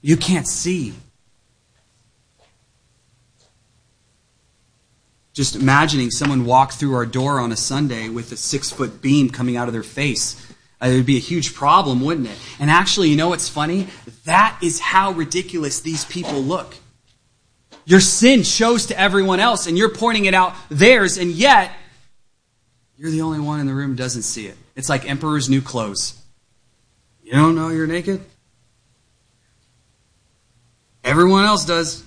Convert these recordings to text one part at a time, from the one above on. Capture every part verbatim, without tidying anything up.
You can't see. Just imagining someone walk through our door on a Sunday with a six-foot beam coming out of their face. Uh, it would be a huge problem, wouldn't it? And actually, you know what's funny? That is how ridiculous these people look. Your sin shows to everyone else, and you're pointing it out theirs, and yet you're the only one in the room who doesn't see it. It's like Emperor's New Clothes. You don't know you're naked? Everyone else does.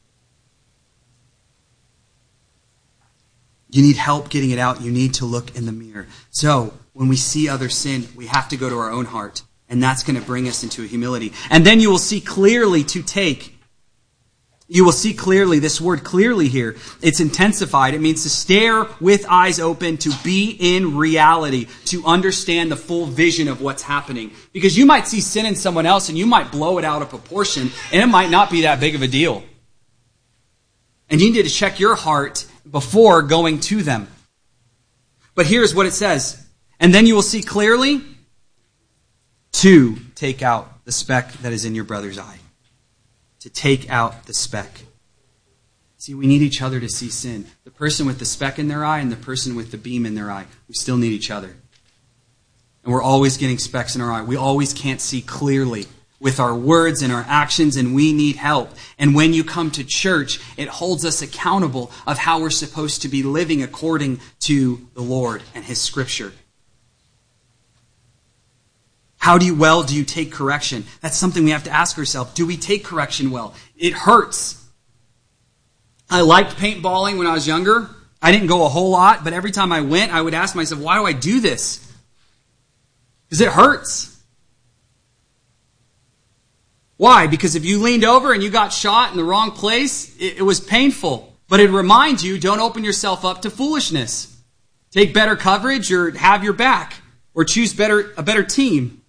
You need help getting it out. You need to look in the mirror. So, when we see other sin, we have to go to our own heart. And that's going to bring us into a humility. And then you will see clearly to take. You will see clearly, this word clearly here, it's intensified. It means to stare with eyes open, to be in reality, to understand the full vision of what's happening. Because you might see sin in someone else and you might blow it out of proportion, and it might not be that big of a deal. And you need to check your heart before going to them. But here's what it says. And then you will see clearly to take out the speck that is in your brother's eye. To take out the speck. See, we need each other to see sin. The person with the speck in their eye and the person with the beam in their eye. We still need each other. And we're always getting specks in our eye. We always can't see clearly with our words and our actions, and we need help. And when you come to church, it holds us accountable of how we're supposed to be living according to the Lord and His Scripture. How do you well do you take correction? That's something we have to ask ourselves. Do we take correction well? It hurts. I liked paintballing when I was younger. I didn't go a whole lot, but every time I went, I would ask myself, why do I do this? Because it hurts. Why? Because if you leaned over and you got shot in the wrong place, it, it was painful. But it reminds you, don't open yourself up to foolishness. Take better coverage or have your back. Or choose better a better team.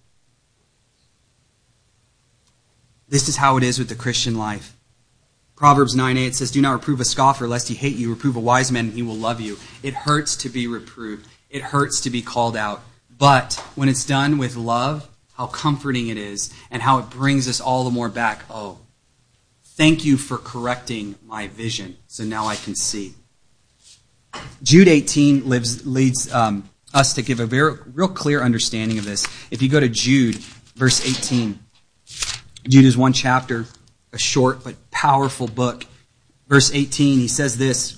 This is how it is with the Christian life. Proverbs nine eight says, do not reprove a scoffer lest he hate you. Reprove a wise man and he will love you. It hurts to be reproved. It hurts to be called out. But when it's done with love, how comforting it is and how it brings us all the more back. Oh, thank you for correcting my vision so now I can see. Jude eighteen lives, leads um, us to give a very real clear understanding of this. If you go to Jude, verse eighteen, Jude is one chapter, a short but powerful book. Verse eighteen, he says this.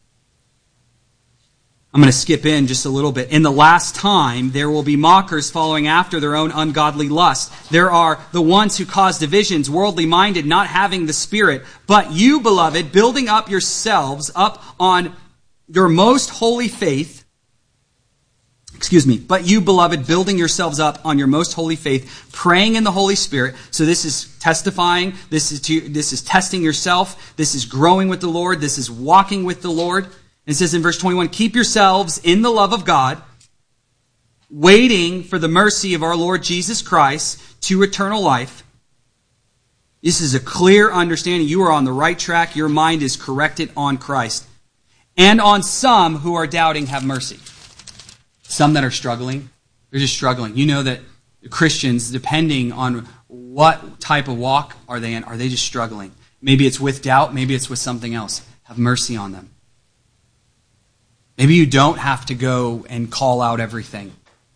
I'm going to skip in just a little bit. In the last time, there will be mockers following after their own ungodly lust. There are the ones who cause divisions, worldly minded, not having the Spirit. But you, beloved, building up yourselves up on your most holy faith, excuse me, but you, beloved, building yourselves up on your most holy faith, praying in the Holy Spirit. So this is testifying, this is to, this is testing yourself, this is growing with the Lord, this is walking with the Lord. It says in verse twenty-one, keep yourselves in the love of God, waiting for the mercy of our Lord Jesus Christ to eternal life. This is a clear understanding. You are on the right track. Your mind is corrected on Christ. And on some who are doubting, have mercy. Some that are struggling, they're just struggling. You know that Christians, depending on what type of walk are they in, are they just struggling? Maybe it's with doubt, maybe it's with something else. Have mercy on them. Maybe you don't have to go and call out everything.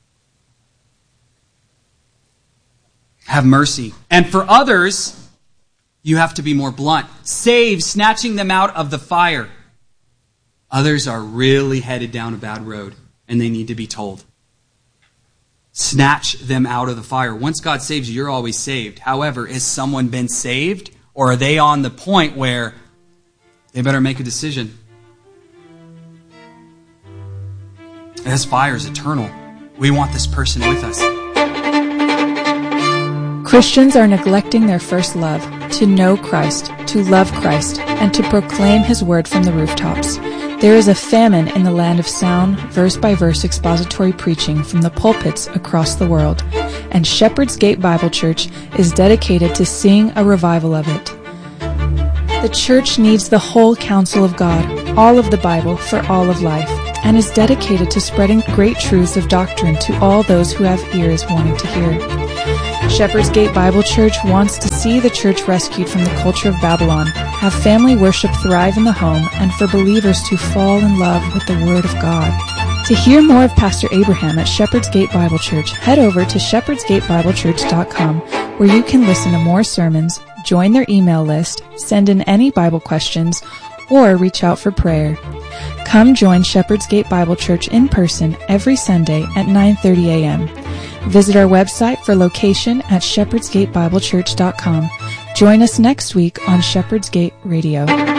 Have mercy. And for others, you have to be more blunt. Save, snatching them out of the fire. Others are really headed down a bad road, and they need to be told. Snatch them out of the fire. Once God saves you, you're always saved. However, has someone been saved? Or are they on the point where they better make a decision? This fire is eternal. We want this person with us. Christians are neglecting their first love, to know Christ, to love Christ, and to proclaim His word from the rooftops. There is a famine in the land of sound, verse-by-verse expository preaching from the pulpits across the world, and Shepherd's Gate Bible Church is dedicated to seeing a revival of it. The church needs the whole counsel of God, all of the Bible for all of life, and is dedicated to spreading great truths of doctrine to all those who have ears wanting to hear. Shepherd's Gate Bible Church wants to see the church rescued from the culture of Babylon, have family worship thrive in the home, and for believers to fall in love with the Word of God. To hear more of Pastor Abraham at Shepherd's Gate Bible Church, head over to shepherds gate bible church dot com, where you can listen to more sermons, join their email list, send in any Bible questions, or reach out for prayer. Come join Shepherd's Gate Bible Church in person every Sunday at nine thirty a.m. Visit our website for location at shepherds gate bible church dot com. Join us next week on Shepherd's Gate Radio.